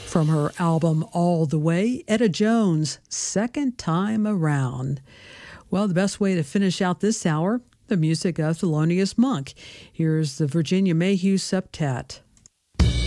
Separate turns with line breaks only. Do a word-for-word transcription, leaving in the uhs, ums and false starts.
From her album All the Way, Etta Jones, Second Time Around. Well, the best way to finish out this hour, the music of Thelonious Monk. Here's the Virginia Mayhew Septet.